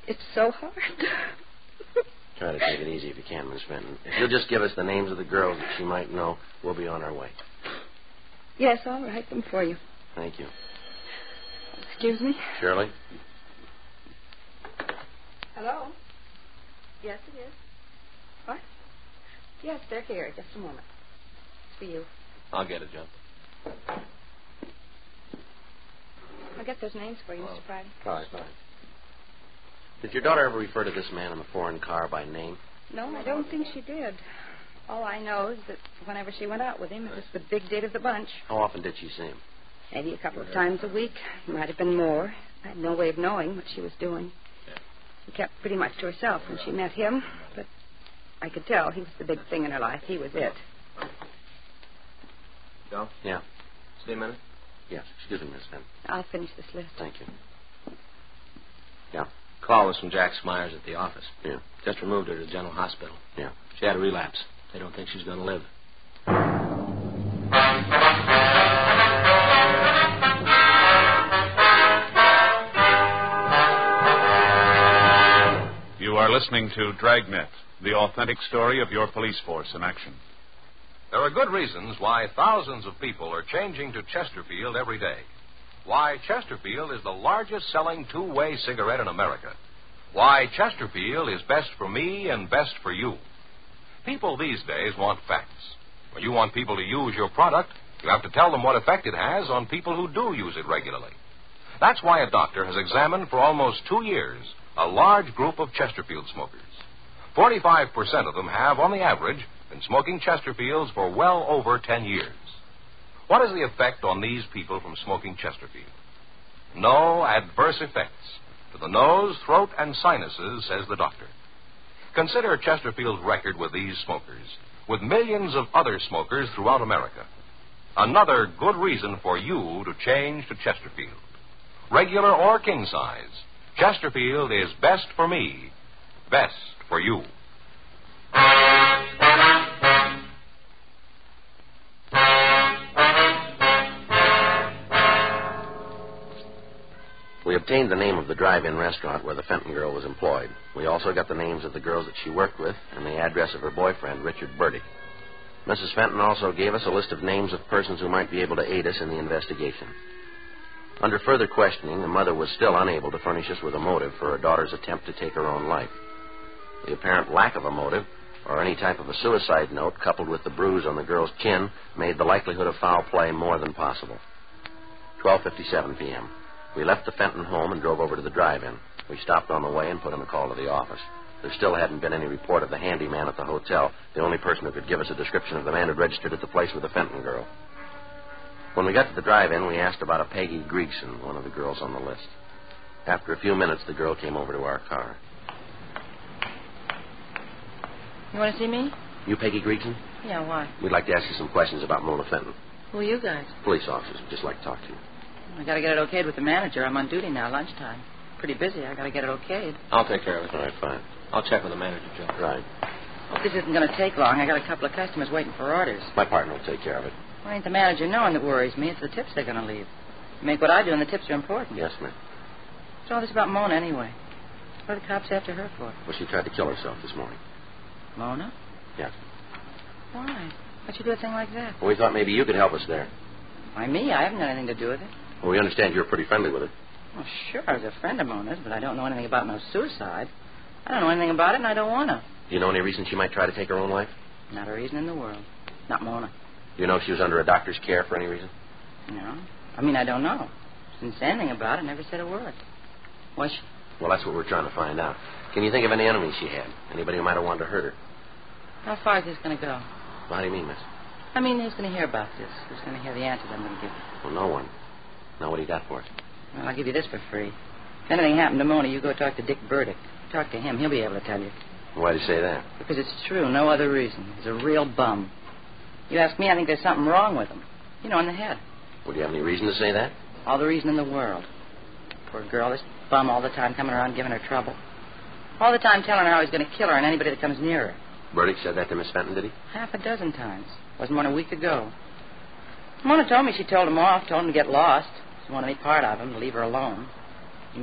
It's so hard. Try to take it easy if you can, Miss Fenton. If you'll just give us the names of the girls that she might know, we'll be on our way. Yes, I'll write them for you. Thank you. Excuse me? Shirley? Hello? Yes, it is. What? Yes, they're here. Just a moment. It's for you. I'll get it, John. I'll get those names for you, Mr. Friday. All right, fine. Did your daughter ever refer to this man in the foreign car by name? No, I don't think she did. All I know is that whenever she went out with him, it was the big date of the bunch. How often did she see him? Maybe a couple of times a week. It might have been more. I had no way of knowing what she was doing. She kept pretty much to herself when she met him, but I could tell he was the big thing in her life. He was it. Joe? Yeah. Stay a minute. Yes. Excuse me, Miss Fenton. I'll finish this list. Thank you. Yeah. Call was from Jack Smyers at the office. Yeah. Just removed her to the General Hospital. Yeah. She had a relapse. They don't think she's going to live. You are listening to Dragnet, the authentic story of your police force in action. There are good reasons why thousands of people are changing to Chesterfield every day. Why Chesterfield is the largest selling two-way cigarette in America. Why Chesterfield is best for me and best for you. People these days want facts. When you want people to use your product, you have to tell them what effect it has on people who do use it regularly. That's why a doctor has examined for almost 2 years a large group of Chesterfield smokers. 45% of them have, on the average, been smoking Chesterfields for well over 10 years. What is the effect on these people from smoking Chesterfield? No adverse effects to the nose, throat, and sinuses, says the doctor. Consider Chesterfield's record with these smokers, with millions of other smokers throughout America. Another good reason for you to change to Chesterfield. Regular or king size, Chesterfield is best for me, best for you. We obtained the name of the drive-in restaurant where the Fenton girl was employed. We also got the names of the girls that she worked with and the address of her boyfriend, Richard Burdick. Mrs. Fenton also gave us a list of names of persons who might be able to aid us in the investigation. Under further questioning, the mother was still unable to furnish us with a motive for her daughter's attempt to take her own life. The apparent lack of a motive, or any type of a suicide note, coupled with the bruise on the girl's chin, made the likelihood of foul play more than possible. 12:57 p.m. We left the Fenton home and drove over to the drive-in. We stopped on the way and put in a call to the office. There still hadn't been any report of the handyman at the hotel, the only person who could give us a description of the man who'd registered at the place with the Fenton girl. When we got to the drive-in, we asked about a Peggy Griegson, one of the girls on the list. After a few minutes, the girl came over to our car. You want to see me? You Peggy Griegson? Yeah, why? We'd like to ask you some questions about Mona Fenton. Who are you guys? Police officers. We'd just like to talk to you. I got to get it okayed with the manager. I'm on duty now, lunchtime. Pretty busy. I got to get it okayed. I'll take care of it. All right, fine. I'll check with the manager, Joe. Right. Hope this isn't going to take long. I got a couple of customers waiting for orders. My partner will take care of it. Well, ain't the manager knowing that worries me. It's the tips they're going to leave. You make what I do, and the tips are important. Yes, ma'am. What's all this about Mona, anyway? What are the cops after her for? Well, she tried to kill herself this morning. Mona? Yes. Why? Why'd you do a thing like that? Well, we thought maybe you could help us there. Why, me? I haven't got anything to do with it. Well, we understand you're pretty friendly with her. Well, sure, I was a friend of Mona's, but I don't know anything about no suicide. I don't know anything about it, and I don't want to. Do you know any reason she might try to take her own life? Not a reason in the world. Not Mona. Do you know if she was under a doctor's care for any reason? No. I mean, I don't know. She didn't say anything about it, never said a word. Was she? Well, that's what we're trying to find out. Can you think of any enemies she had? Anybody who might have wanted to hurt her? How far is this going to go? Well, how do you mean, miss? I mean, who's going to hear about this? Who's going to hear the answers I'm going to give you? Well, no one. Now, what do you got for us? Well, I'll give you this for free. If anything happened to Mona, you go talk to Dick Burdick. Talk to him. He'll be able to tell you. Why do you say that? Because it's true. No other reason. He's a real bum. You ask me, I think there's something wrong with him. You know, in the head. Well, do you have any reason to say that? All the reason in the world. Poor girl, this bum all the time coming around giving her trouble. All the time telling her how he's going to kill her and anybody that comes near her. Burdick said that to Miss Fenton, did he? Half a dozen times. Wasn't more than a week ago. Mona told me she told him off, told him to get lost. She wanted any part of him, to leave her alone.